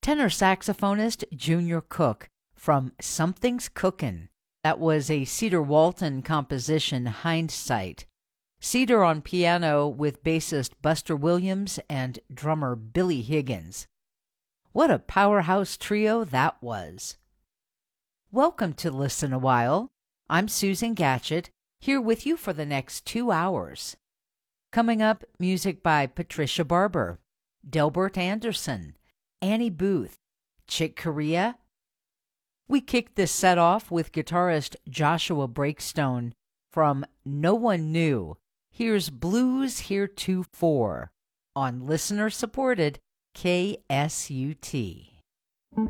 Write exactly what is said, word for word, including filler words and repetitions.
tenor saxophonist Junior Cook from Something's Cookin'. That was a Cedar Walton composition, Hindsight. Cedar on piano with bassist Buster Williams and drummer Billy Higgins. What a powerhouse trio that was. Welcome to Listen a While. I'm Susan Gatchett, here with you for the next two hours. Coming up, music by Patricia Barber, Delbert Anderson, Annie Booth, Chick Corea. We kicked this set off with guitarist Joshua Breakstone from No One Knew. Here's Blues Heretofore on listener-supported K S U T.